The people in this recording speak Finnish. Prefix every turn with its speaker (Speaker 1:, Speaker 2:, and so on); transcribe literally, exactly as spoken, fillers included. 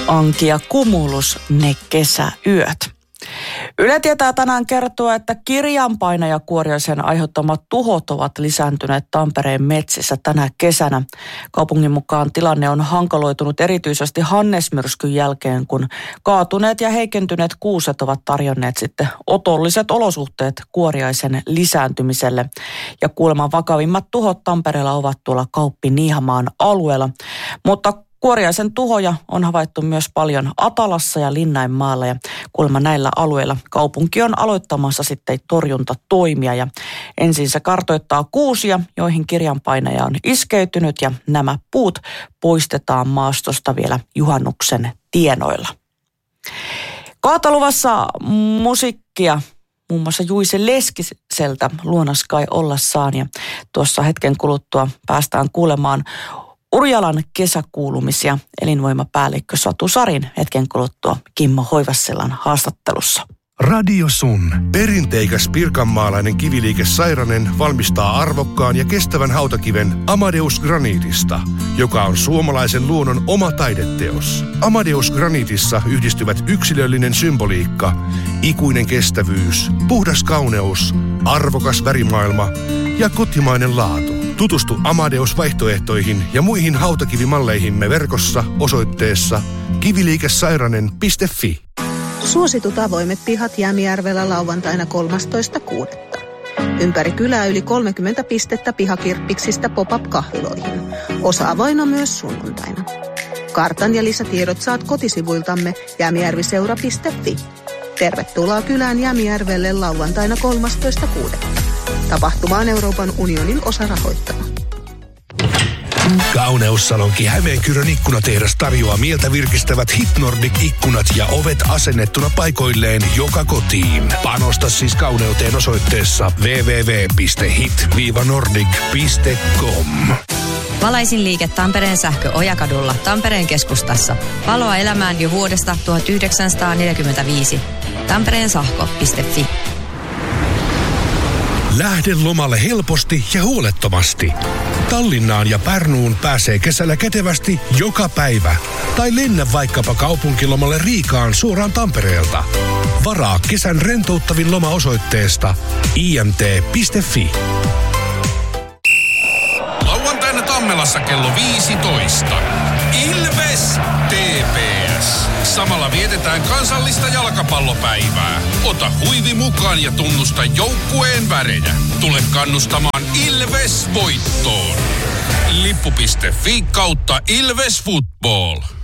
Speaker 1: Anki ja Cumulus, ne kesäyöt. Yle Tietää tänään kertoa, että kirjanpainajakuoriaisen aiheuttamat tuhot ovat lisääntyneet Tampereen metsissä tänä kesänä. Kaupungin mukaan tilanne on hankaloitunut erityisesti Hannes-myrskyn jälkeen, kun kaatuneet ja heikentyneet kuuset ovat tarjonneet sitten otolliset olosuhteet kuoriaisen lisääntymiselle. Ja kuulemma vakavimmat tuhot Tampereella ovat tuolla Kauppi-Niihamaan alueella, mutta kuoriaisen tuhoja on havaittu myös paljon Atalassa ja Linnainmaalla ja kuulemma näillä alueilla kaupunki on aloittamassa sitten torjuntatoimia ja ensin se kartoittaa kuusia, joihin kirjanpainaja on iskeytynyt ja nämä puut poistetaan maastosta vielä juhannuksen tienoilla. Kaataluvassa musiikkia muun muassa Juise Leskiseltä Luonas kai ollassaan ja tuossa hetken kuluttua päästään kuulemaan Urjalan kesäkuulumisia elinvoimapäällikkö Satu Sarin hetken kuluttua Kimmo Hoivasselan haastattelussa.
Speaker 2: Radio Sun. Perinteikäs pirkanmaalainen kiviliike Sairanen valmistaa arvokkaan ja kestävän hautakiven Amadeus Granitista, joka on suomalaisen luonnon oma taideteos. Amadeus Granitissa yhdistyvät yksilöllinen symboliikka, ikuinen kestävyys, puhdas kauneus, arvokas värimaailma ja kotimainen laatu. Tutustu Amadeus-vaihtoehtoihin ja muihin hautakivimalleihimme verkossa osoitteessa kiviliikesairanen piste fi.
Speaker 3: Suositut avoimet pihat Jämijärvellä lauantaina kolmastoista kuudetta Ympäri kylää yli kolmekymmentä pistettä pihakirppiksistä pop-up-kahviloihin. Osa avoinna myös sunnuntaina. Kartan ja lisätiedot saat kotisivuiltamme jämijärviseura piste fi. Tervetuloa kylään Jämijärvelle lauantaina kolmastoista kuudetta Tapahtuma on Euroopan unionin osarahoittama.
Speaker 2: Kauneussalonki Hämeenkyrön ikkunatehdas tarjoaa mieltä virkistävät Hit Nordic ikkunat ja ovet asennettuna paikoilleen joka kotiin. Panosta siis kauneuteen osoitteessa double-u double-u double-u piste hit nordic piste com.
Speaker 4: Valaisin liike Tampereen sähkö Ojakadulla Tampereen keskustassa. Valoa elämään jo vuodesta tuhatyhdeksänsataaneljäkymmentäviisi. tampereen sähkö piste fi.
Speaker 2: Lähde lomalle helposti ja huolettomasti. Tallinnaan ja Pärnuun pääsee kesällä kätevästi joka päivä. Tai lennä vaikkapa kaupunkilomalle Riikaan suoraan Tampereelta. Varaa kesän rentouttavin loma osoitteesta i m t piste fi.
Speaker 5: Lauantaina Tammelassa kello viisitoista. Ilves T P S. Samalla vietetään kansallista jalkapallopäivää. Ota huivi mukaan ja tunnusta joukkueen värejä. Tule kannustamaan Ilves voittoon. Lippu piste fi kautta Ilves Football.